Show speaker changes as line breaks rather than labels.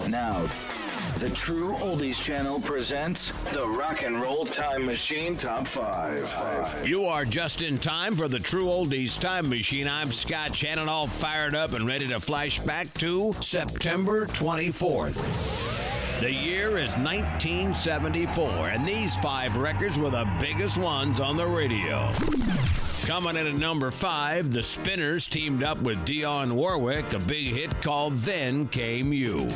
Now, the True Oldies Channel presents the Rock and Roll Time Machine Top 5.
You are just in time for the True Oldies Time Machine. I'm Scott Shannon, all fired up and ready to flash back to September 24th. The year is 1974, and these 5 records were the biggest ones on the radio. Coming in at number 5, the Spinners teamed up with Dionne Warwick, a big hit called Then Came You.